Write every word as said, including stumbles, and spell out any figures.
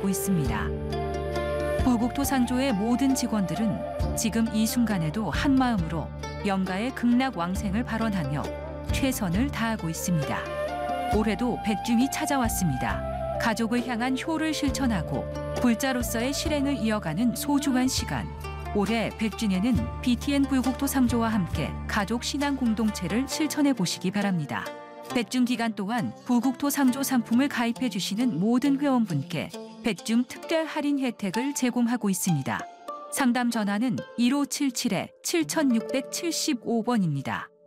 하고 있습니다. 부국토상조의 모든 직원들은 지금 이 순간에도 한마음으로 영가의 극락왕생을 발언하며 최선을 다하고 있습니다. 올해도 백중이 찾아왔습니다. 가족을 향한 효를 실천하고 불자로서의 실행을 이어가는 소중한 시간. 올해 백중에는 비티엔 부국토상조와 함께 가족 신앙 공동체를 실천해 보시기 바랍니다. 백중 기간 동안 부국토상조 상품을 가입해 주시는 모든 회원분께 백중 특별 할인 혜택을 제공하고 있습니다. 상담 전화는 일오칠칠 칠육칠오 번입니다.